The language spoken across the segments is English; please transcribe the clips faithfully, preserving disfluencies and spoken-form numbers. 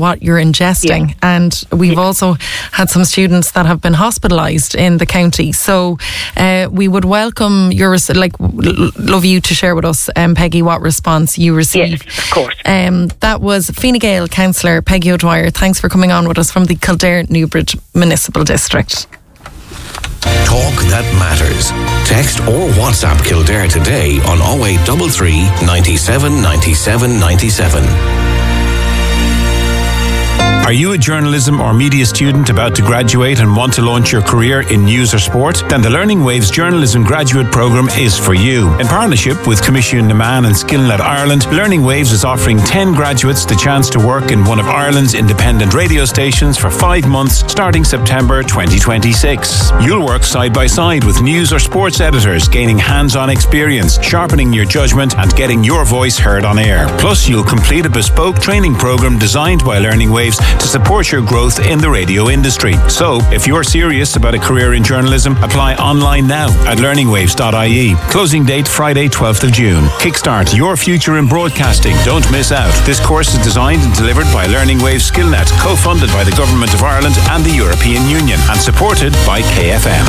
what you're ingesting. Yeah. And we've yeah. also had some students that have been hospitalised in the county. So uh, we would welcome your, like, love you to share with us, um, Peggy, what response you received. Yes, of course. Um, that was Fine Gael Councillor Peggy O'Dwyer. Thanks for coming on with us from the Kildare Newbridge Municipal District. Talk that matters. Text or WhatsApp Kildare today on oh eight three three, ninety-seven, ninety-seven, ninety-seven. Are you a journalism or media student about to graduate and want to launch your career in news or sport? Then the Learning Waves Journalism Graduate Programme is for you. In partnership with Commission Naman and Skillnet Ireland, Learning Waves is offering ten graduates the chance to work in one of Ireland's independent radio stations for five months starting September twenty twenty-six. You'll work side by side with news or sports editors, gaining hands-on experience, sharpening your judgment and getting your voice heard on air. Plus, you'll complete a bespoke training programme designed by Learning Waves to support your growth in the radio industry. So, if you're serious about a career in journalism, apply online now at learning waves dot I E. Closing date Friday, twelfth of June. Kickstart your future in broadcasting. Don't miss out. This course is designed and delivered by Learning Waves Skillnet, co-funded by the Government of Ireland and the European Union, and supported by K F M.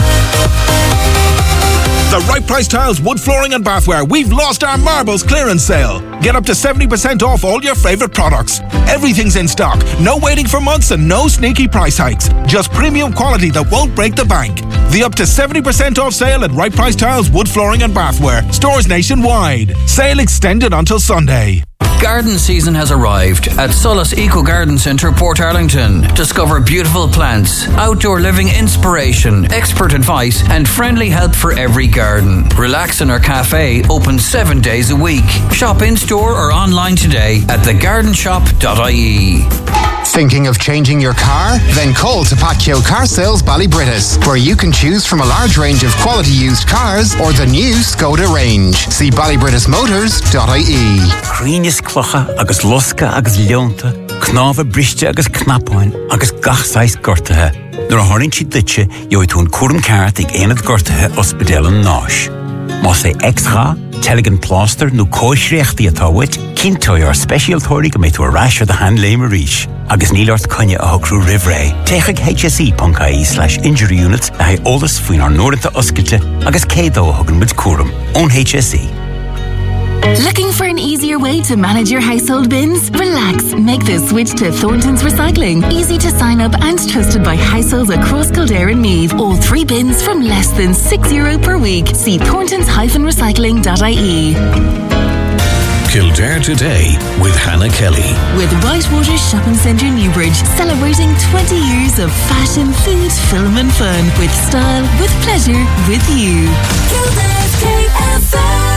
The Right Price Tiles, Wood Flooring and Bathware. We've lost our marbles clearance sale. Get up to seventy percent off all your favourite products. Everything's in stock. No waiting for months and no sneaky price hikes. Just premium quality that won't break the bank. The up to seventy percent off sale at Right Price Tiles, Wood Flooring and Bathware. Stores nationwide. Sale extended until Sunday. Garden season has arrived at Solace Eco Garden Centre, Portarlington. Discover beautiful plants, outdoor living inspiration, expert advice and friendly help for every garden. Relax in our cafe, open seven days a week. Shop in-store or online today at the garden shop dot I E. Thinking of changing your car? Then call to Pacchio Car Sales Ballybrittis, where you can choose from a large range of quality used cars or the new Skoda range. See ballybrittis motors dot I E. Crínis clocha agus losca agus leonta, knáfa briste agus knapáin agus gachsáis gortathe. Nor a hornin si ditse, jo tún curum carat ag einad gortathe ospedel an náis. Má sé extra, telegin plaster nó cóisreachtaí atáwit, cintói ar specialtóirí go méid tú a rasher the hand léim a ríis. Agus nílart conne a hogrú rivré. Teachag H S E dot I E slash injury units a hai olas fuin ar nórinta oscailte agus cédó a hogan mid curum. Own H S E. Looking for an easier way to manage your household bins? Relax. Make the switch to Thornton's Recycling. Easy to sign up and trusted by households across Kildare and Meath. All three bins from less than six euro per week. See thorntons dash recycling dot I E. Kildare Today with Hannah Kelly. With Whitewater Shopping Centre Newbridge, celebrating twenty years of fashion, food, film and fun. With style, with pleasure, with you. Kildare's K F M.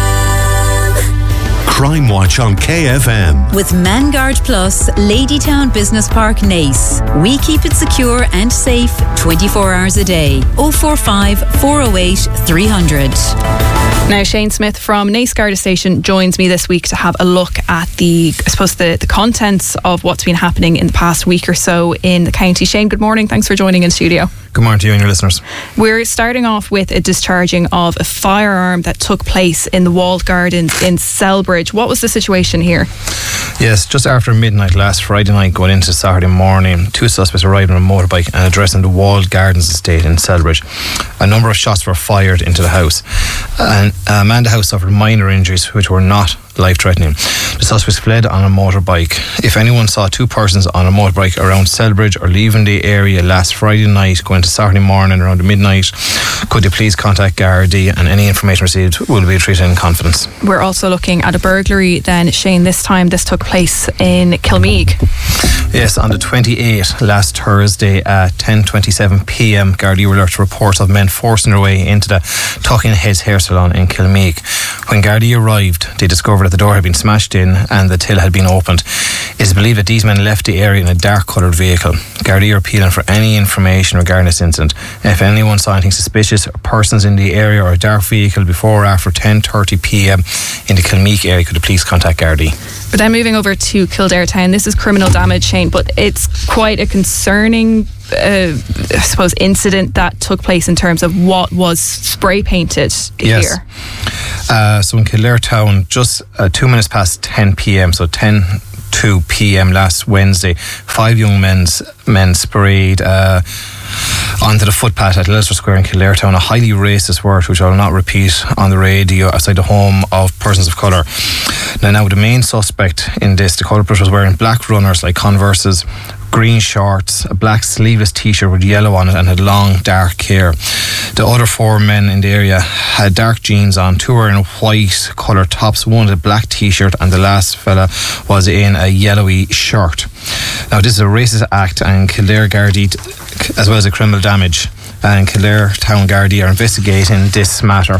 Crime Watch on K F M. With Manguard Plus, Ladytown Business Park, Naas. We keep it secure and safe twenty-four hours a day. oh four five, four oh eight, three hundred. Now, Shane Smith from Naas Garda Station joins me this week to have a look at the, I suppose, the, the contents of what's been happening in the past week or so in the county. Shane, good morning. Thanks for joining in studio. Good morning to you and your listeners. We're starting off with a discharging of a firearm that took place in the Walled Gardens in Selbridge. What was the situation here? Yes, just after midnight last Friday night going into Saturday morning, two suspects arrived on a motorbike and addressing the Walled Gardens estate in Selbridge. A number of shots were fired into the house, and a man in the house suffered minor injuries which were not life-threatening. The suspects fled on a motorbike. If anyone saw two persons on a motorbike around Selbridge or leaving the area last Friday night going to Saturday morning around midnight, could you please contact Gardaí, and any information received will be treated in confidence. We're also looking at a burglary then, Shane. This time this took place in Kilmeague. Yes, on the twenty-eighth, last Thursday at ten twenty-seven p m, Gardaí were alerted to reports of men forcing their way into the Tucking Heads hair salon in Kilmeague. When Gardaí arrived, they discovered that the door had been smashed in and the till had been opened. It is believed that these men left the area in a dark coloured vehicle. Gardaí are appealing for any information regarding this incident. If anyone saw anything suspicious, or persons in the area or a dark vehicle before or after ten thirty p m in the Kilmeague area, could you please contact Gardaí. But then moving over to Kildare Town, this is criminal damage, Shane, but it's quite a concerning uh, I suppose incident that took place in terms of what was spray painted yes. here. Uh, so in Kildare Town, just uh, two minutes past ten p m, so ten two p.m. last Wednesday. Five young men's, men sprayed uh, onto the footpath at Leicester Square in Kildare Town a highly racist word which I will not repeat on the radio outside the home of persons of colour. Now, now the main suspect in this, the culprit, was wearing black runners like Converse's, green shorts, a black sleeveless t-shirt with yellow on it, and had long dark hair. The other four men in the area had dark jeans on, two were in white coloured tops, one had a black t-shirt, and the last fella was in a yellowy shirt. Now, this is a racist act, and Kildare Gardaí, as well as a criminal damage, and Kildare Town Gardaí are investigating this matter.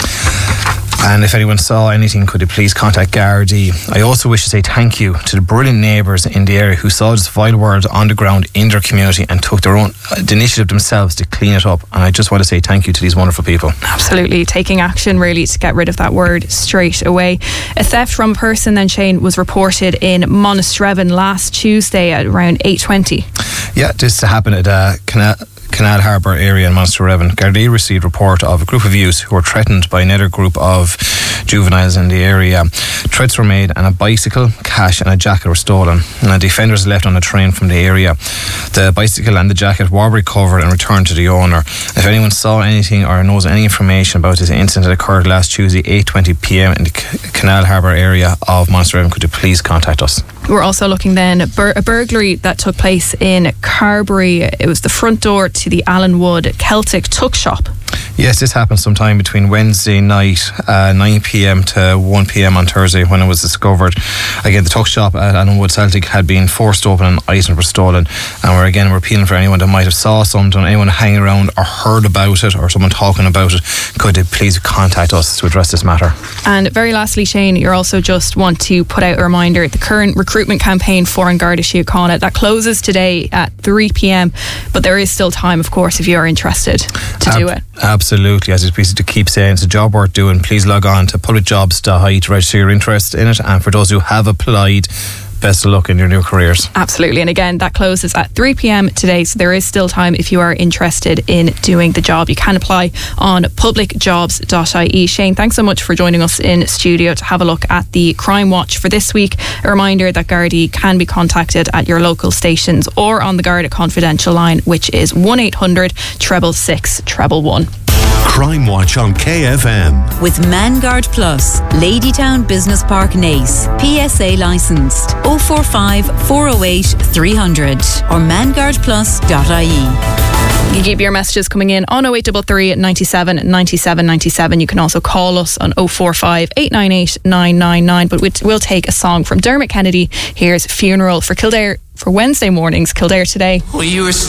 And if anyone saw anything, could you please contact Gardaí? I also wish to say thank you to the brilliant neighbours in the area who saw this vile word on the ground in their community and took their own the initiative themselves to clean it up. And I just want to say thank you to these wonderful people. Absolutely, taking action really to get rid of that word straight away. A theft from a person then, Shane, was reported in Monasterevin last Tuesday at around eight twenty. Yeah, this happened at uh, Canal Canal Harbour area in Monasterevin. Gardaí received report of a group of youths who were threatened by another group of juveniles in the area. Threats were made and a bicycle, cash and a jacket were stolen. And the offenders left on a train from the area. The bicycle and the jacket were recovered and returned to the owner. If anyone saw anything or knows any information about this incident that occurred last Tuesday, eight twenty p.m. in the Canal Harbour area of Monasterevin, could you please contact us? We're also looking then at bur- a burglary that took place in Carberry. It was the front door to the Alan Wood Celtic Tuck Shop. Yes, this happened sometime between Wednesday night, uh, nine p.m. to one p.m. on Thursday when it was discovered. Again, the tuck shop at Alan Wood Celtic had been forced open and items were stolen. And we're again we're appealing for anyone that might have saw something, anyone hanging around or heard about it or someone talking about it, could you please contact us to address this matter. And very lastly, Shane, you also just want to put out a reminder, the current recruitment campaign for An Garda Síochána, that closes today at three p.m. But there is still time, of course, if you are interested to Ab- do it. Absolutely, as it's easy to keep saying, it's a job worth doing. Please log on to public jobs dot I E to register your interest in it, and for those who have applied, best of luck in your new careers. Absolutely, and again, that closes at three p.m. today, so there is still time if you are interested in doing the job. You can apply on public jobs dot I E. Shane, thanks so much for joining us in studio to have a look at the Crime Watch for this week. A reminder that Gardaí can be contacted at your local stations or on the Garda confidential line, which is one eight hundred six six six one one. Crime Watch on K F M. With Manguard Plus, Ladytown Business Park, Naas. P S A licensed. oh four five, four oh eight, three hundred or manguard plus dot I E. You can keep your messages coming in on oh eight three three, ninety-seven, ninety-seven, ninety-seven. You can also call us on oh four five, eight nine eight, nine nine nine. But we'll take a song from Dermot Kennedy. Here's Funeral for Kildare for Wednesday mornings. Kildare Today. Well, you were